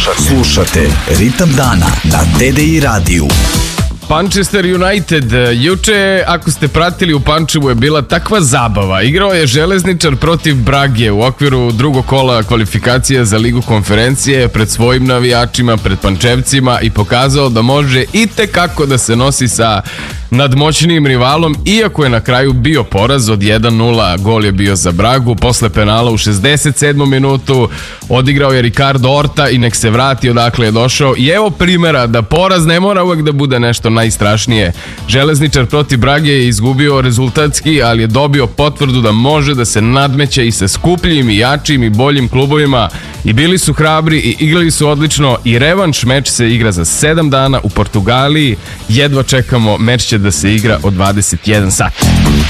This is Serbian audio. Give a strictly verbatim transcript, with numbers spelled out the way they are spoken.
Slušate. Slušate Ritam dana na D D I radiju. Manchester United, juče ako ste pratili u Pančevu je bila takva zabava. Igrao je Železničar protiv Brage u okviru drugog kola kvalifikacija za Ligu konferencije pred svojim navijačima, pred Pančevcima i pokazao da može itekako da se nosi sa nadmoćnijim rivalom, iako je na kraju bio poraz od jedan nula. Gol je bio za Bragu posle penala u šezdeset sedmom minutu. Odigrao je Ricardo Horta i nek se vrati odakle je došao. I evo primjera da poraz ne mora uvek da bude nešto najstrašnije. Železničar protiv Brage je izgubio rezultatski, ali je dobio potvrdu da može da se nadmeće i sa skupljim i jačim i boljim klubovima i bili su hrabri i igrali su odlično i revanš meč se igra za sedam dana u Portugaliji. Jedva čekamo, meč će da se igra od dvadeset jedan sat.